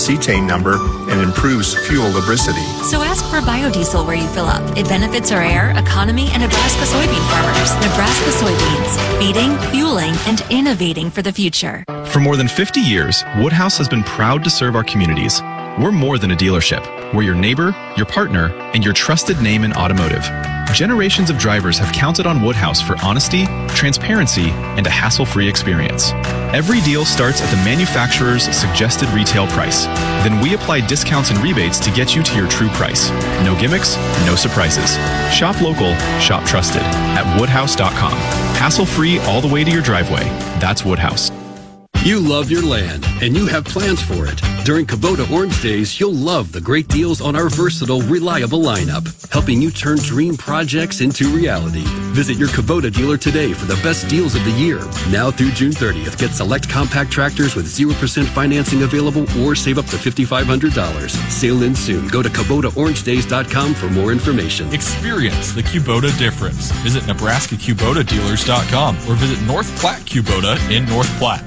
cetane number and improves fuel lubricity. So ask for biodiesel where you fill up. It benefits our air, economy, and Nebraska soybean farmers. Nebraska soybeans, feeding, fueling, and innovating for the future. For more than 50 years, Woodhouse has been proud to serve our communities. We're more than a dealership. We're your neighbor, your partner, and your trusted name in automotive. Generations of drivers have counted on Woodhouse for honesty, transparency, and a hassle-free experience. Every deal starts at the manufacturer's suggested retail price. Then we apply discounts and rebates to get you to your true price. No gimmicks, no surprises. Shop local, shop trusted at woodhouse.com. Hassle-free all the way to your driveway. That's Woodhouse. You love your land, and you have plans for it. During Kubota Orange Days, you'll love the great deals on our versatile, reliable lineup, helping you turn dream projects into reality. Visit your Kubota dealer today for the best deals of the year. Now through June 30th, get select compact tractors with 0% financing available or save up to $5,500. Sale ends soon. Go to KubotaOrangeDays.com for more information. Experience the Kubota difference. Visit NebraskaKubotaDealers.com or visit North Platte Kubota in North Platte.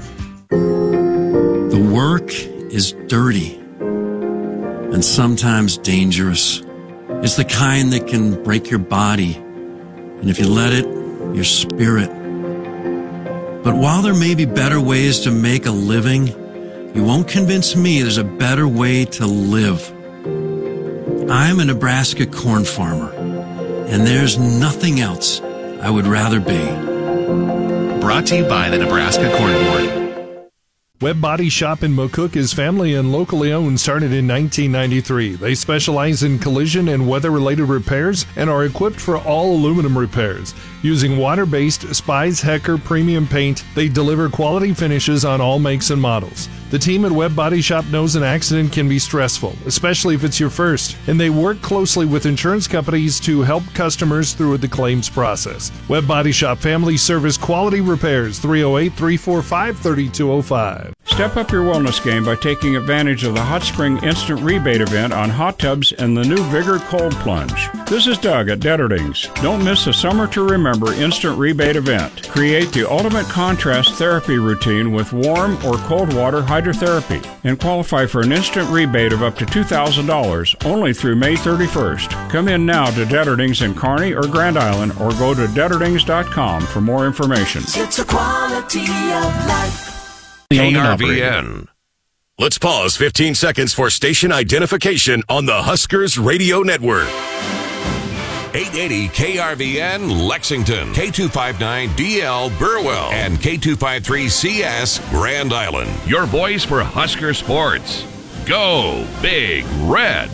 The work is dirty and sometimes dangerous. It's the kind that can break your body, and if you let it, your spirit. But while there may be better ways to make a living, you won't convince me there's a better way to live. I'm a Nebraska corn farmer, and there's nothing else I would rather be. Brought to you by the Nebraska Corn Board. Webb Body Shop in McCook is family and locally owned, started in 1993. They specialize in collision and weather-related repairs and are equipped for all aluminum repairs. Using water-based Spies Hecker premium paint, they deliver quality finishes on all makes and models. The team at Webb Body Shop knows an accident can be stressful, especially if it's your first, and they work closely with insurance companies to help customers through the claims process. Webb Body Shop Family Service Quality Repairs, 308-345-3205. Step up your wellness game by taking advantage of the Hot Spring Instant Rebate event on hot tubs and the new Vigor Cold Plunge. This is Doug at Detterdings. Don't miss the Summer to Remember Instant Rebate event. Create the ultimate contrast therapy routine with warm or cold water hydrotherapy and qualify for an instant rebate of up to $2,000 only through May 31st. Come in now to Detterdings in Kearney or Grand Island or go to Detterdings.com for more information. It's a quality of life. KRVN. Let's pause 15 seconds for station identification on the Huskers Radio Network. 880 KRVN Lexington, K259DL Burwell, and K253CS Grand Island. Your voice for Husker sports. Go Big Red.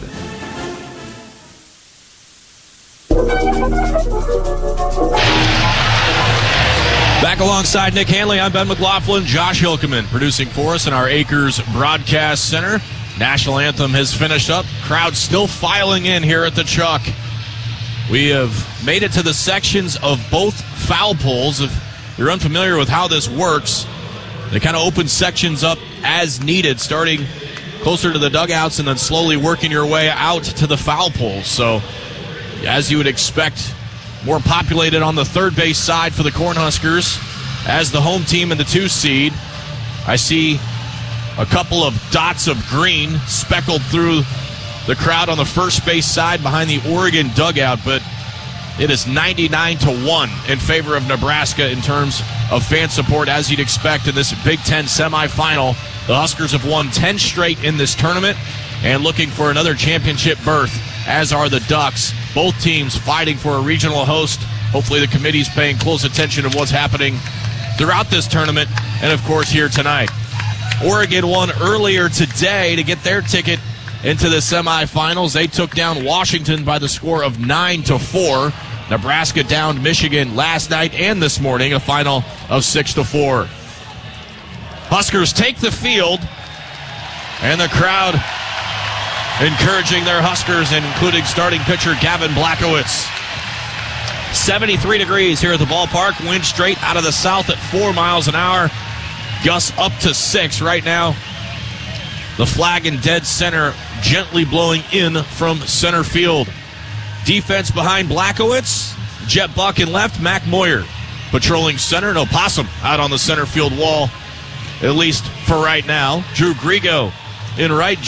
Back alongside Nick Hanley, I'm Ben McLaughlin. Josh Hilkeman producing for us in our Acres Broadcast Center. National anthem has finished up. Crowd still filing in here at the Chuck. We have made it to the sections of both foul poles. If you're unfamiliar with how this works, they kind of open sections up as needed, starting closer to the dugouts and then slowly working your way out to the foul poles. So, as you would expect, more populated on the third base side for the Cornhuskers as the home team in the 2 seed. I see a couple of dots of green speckled through the crowd on the first base side behind the Oregon dugout, but it is 99-1 in favor of Nebraska in terms of fan support, as you'd expect in this Big Ten semifinal. The Huskers have won 10 straight in this tournament and looking for another championship berth, as are the Ducks. Both teams fighting for a regional host. Hopefully the committee's paying close attention to what's happening throughout this tournament and, of course, here tonight. Oregon won earlier today to get their ticket into the semifinals. They took down Washington by the score of 9-4. Nebraska downed Michigan last night and this morning, a final of 6-4. Huskers take the field, and the crowd encouraging their Huskers, including starting pitcher Gavin Blachowicz. 73 degrees here at the ballpark. Wind straight out of the south at 4 miles an hour. Gusts up to 6 right now. The flag in dead center, gently blowing in from center field. Defense behind Blachowicz. Jet Buck in left, Mac Moyer patrolling center. No Possum out on the center field wall, at least for right now. Drew Grigo in right.